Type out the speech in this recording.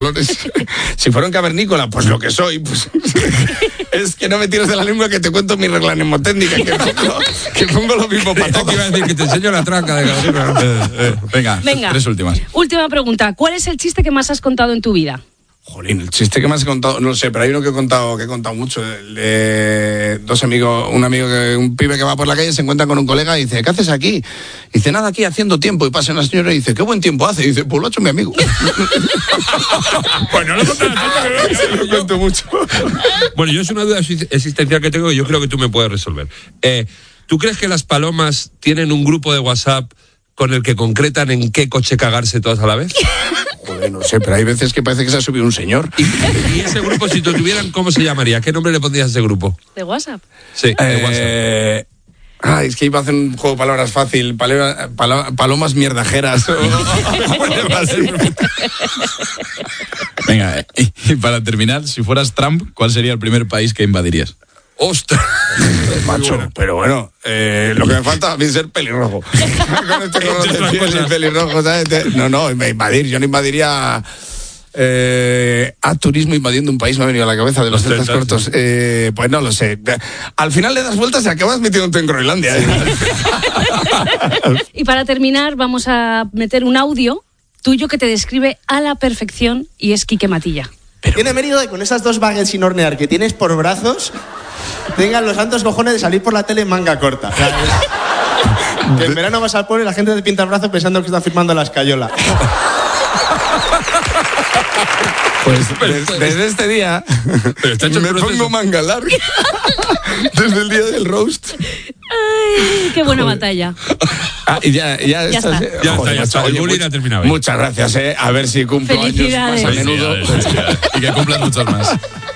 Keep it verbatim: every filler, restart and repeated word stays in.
Si fuera un cavernícola, pues lo que soy, pues es que no me tires de la lengua que te cuento mi regla mnemotécnica, que pongo, que pongo lo mismo para todos. Te iba a decir que te enseño la tranca de cavernícola. eh, eh, venga, Venga, tres últimas. Última pregunta. ¿Cuál es el chiste que más has contado en tu vida? Jolín, el chiste que más he contado, no lo sé, pero hay uno que he contado, que he contado mucho. El de dos amigos, un amigo, que un pibe que va por la calle se encuentra con un colega y dice, ¿qué haces aquí? Y dice, nada, aquí haciendo tiempo. Y pasa una señora y dice, ¿qué buen tiempo hace? Y dice, pues lo ha hecho mi amigo. Pues no lo contas tanto, lo cuento mucho. Bueno, yo es una duda existencial que tengo y yo creo que tú me puedes resolver. Eh, ¿Tú crees que las palomas tienen un grupo de WhatsApp con el que concretan en qué coche cagarse todas a la vez? Joder, no sé, pero hay veces que parece que se ha subido un señor. ¿Y, y ese grupo, si tú tuvieran, cómo se llamaría? ¿Qué nombre le pondrías a ese grupo? ¿De WhatsApp? Sí, de eh, WhatsApp. Ah, es que iba a hacer un juego de palabras fácil. Palabra, pala, palomas mierdajeras. Venga, y, y para terminar, si fueras Trump, ¿cuál sería el primer país que invadirías? ¡Ostras! Macho, bueno. Pero bueno, eh, lo que me falta a mí es ser pelirrojo. Con este color de piel y pelirrojo, ¿sabes? No, no, invadir. Yo no invadiría eh, a turismo invadiendo un país, me ha venido a la cabeza de los celtas cortos. Eh, pues no lo sé. Al final le das vueltas y acabas metiéndote en Groenlandia. ¿eh? Y para terminar, vamos a meter un audio tuyo que te describe a la perfección y es Quique Matilla. Pero... Tiene mérito de con esas dos baguettes sin hornear que tienes por brazos, tengan los santos cojones de salir por la tele en manga corta. Que en verano vas al pueblo y la gente te pinta el brazo pensando que está firmando la escayola. Pues des, desde este día me pongo manga larga. Desde el día del roast. Ay, qué buena Joder. batalla. Ah, y ya, ya, ya estás, está. Eh, ya joder, está, ya está. El bullying ha terminado. Muchas gracias, eh. A ver si cumplo años más a menudo. Y que cumplan muchos más.